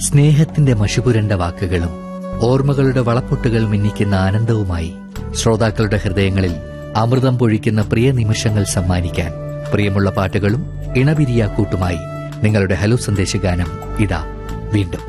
സ്നേഹത്തിന്റെ മഷിപുരണ്ട വാക്കുകളും ഓർമ്മകളുടെ വളപ്പൊട്ടുകൾ മിന്നിക്കുന്ന ആനന്ദവുമായി ശ്രോതാക്കളുടെ ഹൃദയങ്ങളിൽ അമൃതം പൊഴിക്കുന്ന പ്രിയ നിമിഷങ്ങൾ സമ്മാനിക്കാൻ പ്രിയമുള്ള പാട്ടുകളും ഇണപിരിയാക്കൂട്ടുമായി നിങ്ങളുടെ ഹലോ സന്ദേശഗാനം ഇതാ വീണ്ടും.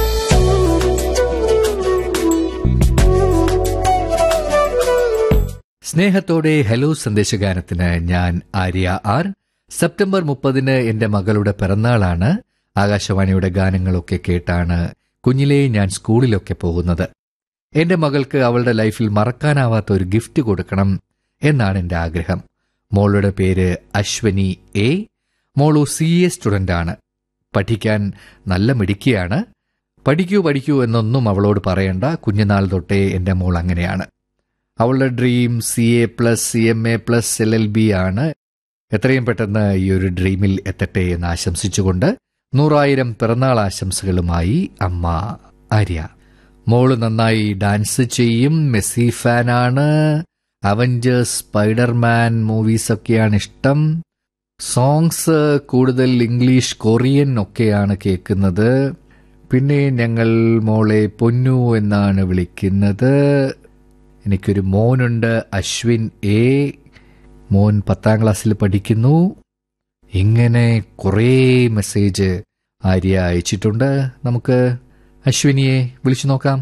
സ്നേഹത്തോടെ ഹലോ സന്ദേശഗാനത്തിന് ഞാൻ ആര്യ ആർ. സെപ്റ്റംബർ 30 എന്റെ മകളുടെ പിറന്നാളാണ്. ആകാശവാണിയുടെ ഗാനങ്ങളൊക്കെ കേട്ടാണ് കുഞ്ഞിലേ ഞാൻ സ്കൂളിലൊക്കെ പോകുന്നത്. എന്റെ മകൾക്ക് അവളുടെ ലൈഫിൽ മറക്കാനാവാത്ത ഒരു ഗിഫ്റ്റ് കൊടുക്കണം എന്നാണ് എന്റെ ആഗ്രഹം. മോളുടെ പേര് അശ്വനി എ. മോളു CA സ്റ്റുഡന്റാണ്. പഠിക്കാൻ നല്ല മിടുക്കിയാണ്. പഠിക്കൂ എന്നൊന്നും അവളോട് പറയണ്ട. കുഞ്ഞുനാൾ തൊട്ടേ എന്റെ മോൾ അങ്ങനെയാണ്. അവളുടെ ഡ്രീം CA+, CMA+, LLB ആണ്. എത്രയും പെട്ടെന്ന് ഈ ഒരു ഡ്രീമിൽ എത്തട്ടെ എന്ന് ആശംസിച്ചുകൊണ്ട് 100,000 പിറന്നാൾ ആശംസകളുമായി അമ്മ ആര്യ. മോള് നന്നായി ഡാൻസ് ചെയ്യും. മെസ്സി ഫാനാണ്. അവഞ്ചേഴ്സ്, സ്പൈഡർമാൻ മൂവീസൊക്കെയാണ് ഇഷ്ടം. സോങ്സ് കൂടുതൽ ഇംഗ്ലീഷ്, കൊറിയൻ ഒക്കെയാണ് കേൾക്കുന്നത്. പിന്നെ ഞങ്ങൾ മോളെ പൊന്നു എന്നാണ് വിളിക്കുന്നത്. എനിക്കൊരു മോനുണ്ട്, അശ്വിൻ എ. മോൻ 10ാം ക്ലാസ്സിൽ പഠിക്കുന്നു. ഇങ്ങനെ കുറേ മെസ്സേജ് ആര്യ അയച്ചിട്ടുണ്ട്. നമുക്ക് അശ്വിനിയെ വിളിച്ചു നോക്കാം.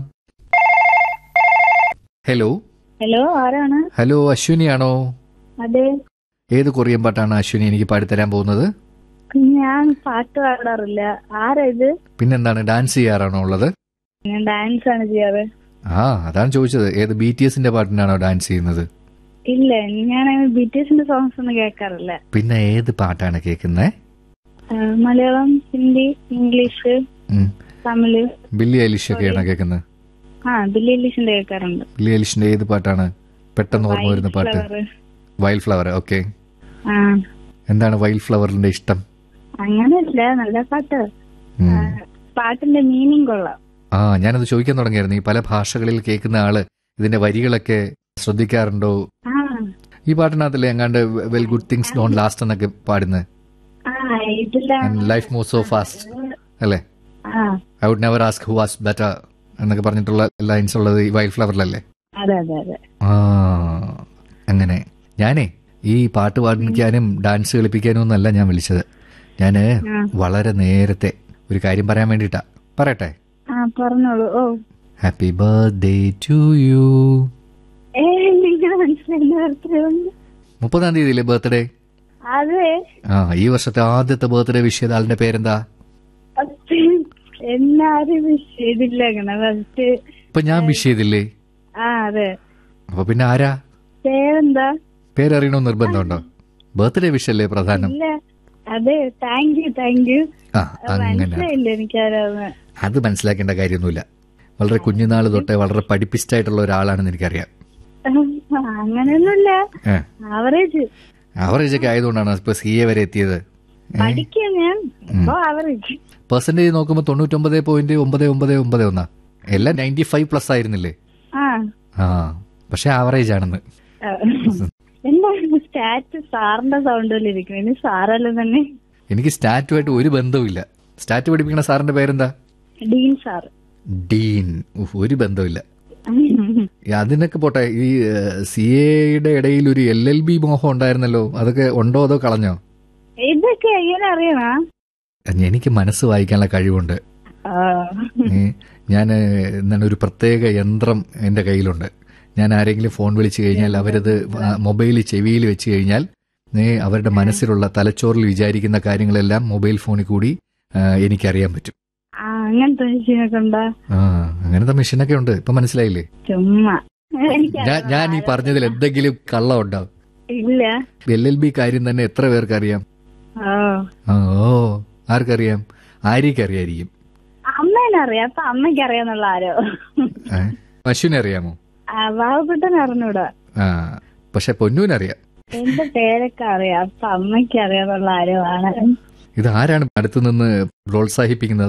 ഹലോ ആരാണ്? ഹലോ, അശ്വിനിയാണോ? അതെ. ഏത് കൊറിയൻ പാട്ടാണ് അശ്വിനി എനിക്ക് പാടിത്തരാൻ പോകുന്നത്? ഞാൻ പാട്ട് പാടാറില്ല. ആരാ ഇത്? പിന്നെന്താണ്, ഡാൻസ് ചെയ്യാറാണോ ഉള്ളത്? ഞാൻ ഡാൻസ് ആണ് ചെയ്യാറ്. അതാണ് ചോദിച്ചത്. ഏത് BTS പാട്ടിനാണോ ഡാൻസ് ചെയ്യുന്നത്? ഇല്ല, ഞാൻ BTS സോങ്സ് ഒന്നും കേൾക്കാറില്ല. പിന്നെ ഏത് പാട്ടാണ് കേൾക്കുന്നത്? Malayalam, Hindi, English, Tamil. Billy Eilish ഒക്കെയാണോ കേൾക്കുന്നത്? ബില്ലി ഐലിഷിന്റെ കേൾക്കാറുണ്ട്. ബില്ലി ഐലിഷിന്റെ ഏത് പാട്ടാണ് പെട്ടെന്ന് ഓർമ്മ വരുന്ന പാട്ട്? Wild flower. ഓക്കെ. എന്താണ് വൈൽഡ് ഫ്ലവറിന്റെ ഇഷ്ടം? അങ്ങനെയല്ല, നല്ല പാട്ട്. പാട്ടിന്റെ മീനിങ് കൊള്ളാം. ഞാനത് ചോദിക്കാൻ തുടങ്ങിയായിരുന്നു. ഈ പല ഭാഷകളിൽ കേൾക്കുന്ന ആള് ഇതിന്റെ വരികളൊക്കെ ശ്രദ്ധിക്കാറുണ്ടോ? ഈ പാട്ടിനകത്തല്ലേ എങ്ങാണ്ട് well good things don't last എന്നൊക്കെ പാടുന്നത്? ലൈഫ് മൂവ് സോ ഫാസ്റ്റ് അല്ലേ? I would never ask who was better എന്നൊക്കെ പറഞ്ഞിട്ടുള്ള ലൈൻസ് ഉള്ളത് ഈ വൈൽഡ് ഫ്ലവറിലല്ലേ? അങ്ങനെ ഞാനേ ഈ പാട്ട് പാടിക്കാനും ഡാൻസ് കളിപ്പിക്കാനും ഒന്നല്ല ഞാൻ വിളിച്ചത്. ഞാന് വളരെ നേരത്തെ ഒരു കാര്യം പറയാൻ വേണ്ടിട്ടാ. പറയട്ടെ? പറഞ്ഞോളൂ. Happy birthday to you. 30ാം തീയതിയിലെ birthday? അതെ. ഈ വർഷത്തെ ആദ്യത്തെ ബർത്ത്ഡേ വിഷ് ചെയ്ത ആളിന്റെ പേരെന്താ? ഇപ്പൊ ഞാൻ വിഷ് ചെയ്തില്ലേ? അതെ. അപ്പൊ പിന്നെ ആരാ? പേരെന്താ? പേരറിയണോ നിർബന്ധമുണ്ടോ? ബർത്ത്ഡേ വിഷ് അല്ലേ പ്രധാനം? അതെ. Thank you. അത് മനസ്സിലാക്കേണ്ട കാര്യമൊന്നുമില്ല. വളരെ കുഞ്ഞുനാള് തൊട്ടേ വളരെ പഠിപ്പിസ്റ്റായിട്ടുള്ള ഒരാളാണെന്ന് എനിക്കറിയാം. അങ്ങനെയൊന്നുമില്ല. ആവറേജ് ഒക്കെ ആയതുകൊണ്ടാണ് ഇപ്പൊ CA വരെ എത്തിയത്. പെർസെന്റേജ് നോക്കുമ്പോ 99.9991. എല്ലാം 95+ ആയിരുന്നില്ലേ? പക്ഷെ ആവറേജ് ആണെന്ന്. എനിക്ക് സ്റ്റാറ്റുമായിട്ട് ഒരു ബന്ധവുമില്ല. സ്റ്റാറ്റ് പഠിപ്പിക്കുന്ന സാറിന്റെ പേരെന്താ? ഡീൻ സാർ. ഡീൻ. ഒരു ബന്ധമില്ല. അതിനൊക്കെ പോട്ടെ. ഈ CAയുടെ ഇടയിൽ ഒരു LLB മോഹം ഉണ്ടായിരുന്നല്ലോ, അതൊക്കെ ഉണ്ടോ അതോ കളഞ്ഞോ? ഇതൊക്കെ എങ്ങനെ അറിയണ? എനിക്ക് മനസ്സ് വായിക്കാനുള്ള കഴിവുണ്ട്. ഞാൻ എന്താണ്, ഒരു പ്രത്യേക യന്ത്രം എന്റെ കയ്യിലുണ്ട്. ഞാൻ ആരെങ്കിലും ഫോൺ വിളിച്ചു കഴിഞ്ഞാൽ അവരത് മൊബൈൽ ചെവിയിൽ വെച്ച് കഴിഞ്ഞാൽ അവരുടെ മനസ്സിലുള്ള തലച്ചോറിൽ വിചാരിക്കുന്ന കാര്യങ്ങളെല്ലാം മൊബൈൽ ഫോണിൽ കൂടി എനിക്കറിയാൻ പറ്റും. അങ്ങനത്തെ മെഷീനൊക്കെ ഉണ്ട്. ഇപ്പൊ മനസ്സിലായില്ലേ? ഞാൻ ഈ പറഞ്ഞതിൽ എന്തെങ്കിലും കള്ളം ഉണ്ടാവും? LLB കാര്യം തന്നെ എത്ര പേർക്ക് അറിയാം? ആർക്കറിയാം? ആര്യക്കറിയായിരിക്കും. അമ്മേനറിയാം. അപ്പൊ അമ്മയ്ക്ക് അറിയാന്നുള്ള ആരോ? അശ്വിനെ അറിയാമോ? അറിഞ്ഞൂടാ. പക്ഷെ പൊന്നൂനറിയാം. എന്റെ പേരൊക്കെ അറിയാം. അപ്പൊ അമ്മയ്ക്ക് അറിയാന്നുള്ള ആരോ ആണ്. ഇത് ആരാണ് അടുത്തുനിന്ന് പ്രോത്സാഹിപ്പിക്കുന്നത്?